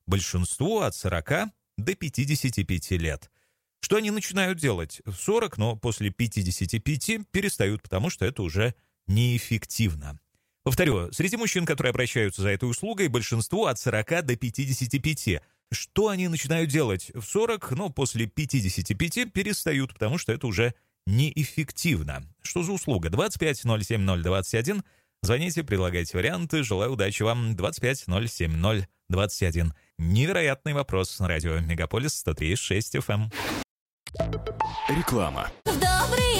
большинству от 40 до 55 лет. Что они начинают делать в 40, но после 55 перестают, потому что это уже неэффективно. Повторю, среди мужчин, которые обращаются за этой услугой, большинству от 40 до 55. Что они начинают делать в 40, но после 55 перестают, потому что это уже неэффективно. Что за услуга? 25-07-021. Звоните, предлагайте варианты. Желаю удачи вам. 25-07-021. Невероятный вопрос на радио Мегаполис 103.6 FM. Реклама. Добрый